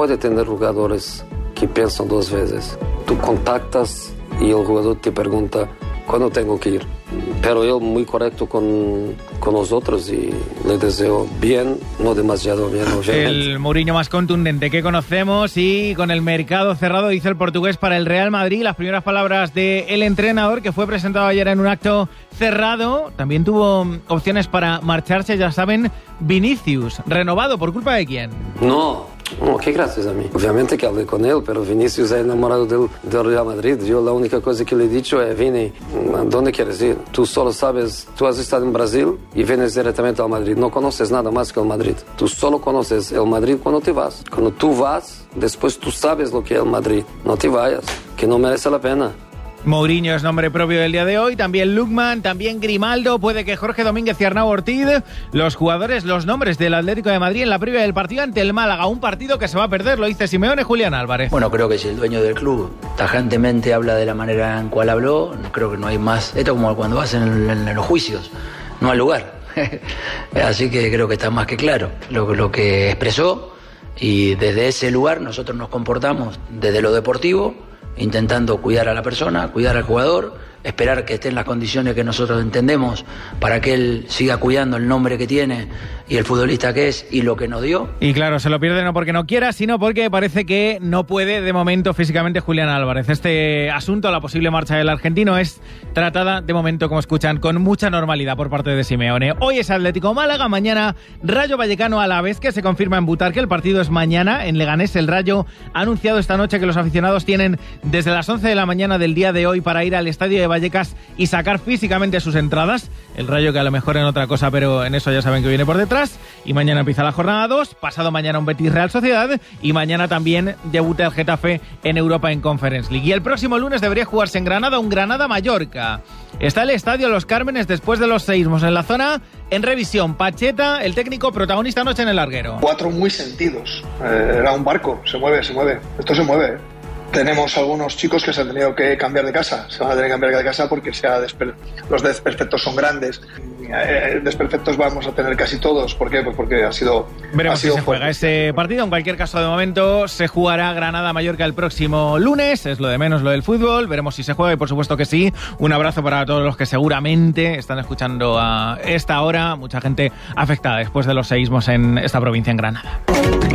puede tener jugadores que piensan dos veces. Tú contactas y el jugador te pregunta cuándo tengo que ir. Pero él muy correcto con nosotros y le deseo bien, no demasiado bien, obviamente. El Mourinho más contundente que conocemos, y con el mercado cerrado, dice el portugués, para el Real Madrid. Las primeras palabras del entrenador, que fue presentado ayer en un acto cerrado. También tuvo opciones para marcharse, ya saben, Vinicius. ¿Renovado por culpa de quién? No, qué gracias a mí. Obviamente que hablé con él, pero Vinicius es enamorado del Real Madrid. Yo la única cosa que le he dicho es: Vini, ¿dónde quieres ir? Tú solo sabes, tú has estado en Brasil y vienes directamente al Madrid. No conoces nada más que el Madrid. Tú solo conoces el Madrid cuando te vas. Cuando tú vas, después tú sabes lo que es el Madrid. No te vayas, que no merece la pena. Mourinho es nombre propio del día de hoy, también Lookman, también Grimaldo, puede que Jorge Domínguez y Arnau Ortiz, los jugadores, los nombres del Atlético de Madrid en la previa del partido ante el Málaga, un partido que se va a perder, lo dice Simeone. Julián Álvarez. Bueno, creo que si el dueño del club tajantemente habla de la manera en cual habló, creo que no hay más, esto como cuando vas en los juicios, no hay lugar, así que creo que está más que claro lo que expresó, y desde ese lugar nosotros nos comportamos desde lo deportivo, intentando cuidar a la persona, cuidar al jugador, esperar que esté en las condiciones que nosotros entendemos para que él siga cuidando el nombre que tiene y el futbolista que es y lo que nos dio. Y claro, se lo pierde no porque no quiera, sino porque parece que no puede de momento físicamente Julián Álvarez. Este asunto, la posible marcha del argentino, es tratada de momento, como escuchan, con mucha normalidad por parte de Simeone. Hoy es Atlético Málaga, mañana Rayo Vallecano Alavés, que se confirma en Butarque. El partido es mañana en Leganés. El Rayo ha anunciado esta noche que los aficionados tienen desde las 11 de la mañana del día de hoy para ir al estadio de Vallecas y sacar físicamente sus entradas. El Rayo, que a lo mejor en otra cosa, pero en eso ya saben que viene por detrás. Y mañana empieza la jornada 2, pasado mañana un Betis Real Sociedad, y mañana también debuta el Getafe en Europa en Conference League. Y el próximo lunes debería jugarse en Granada un Granada-Mallorca. Está el estadio Los Cármenes después de los seísmos en la zona en revisión. Pacheta, el técnico, protagonista anoche en el larguero. 4 muy sentidos. Era un barco, se mueve. Esto se mueve. Tenemos algunos chicos que se han tenido que cambiar de casa. Se van a tener que cambiar de casa porque los desperfectos son grandes. Desperfectos vamos a tener casi todos. ¿Por qué? Pues porque ha sido... Veremos si se juega ese partido. En cualquier caso, de momento, se jugará Granada-Mallorca el próximo lunes. Es lo de menos lo del fútbol. Veremos si se juega y por supuesto que sí. Un abrazo para todos los que seguramente están escuchando a esta hora. Mucha gente afectada después de los seísmos en esta provincia, en Granada.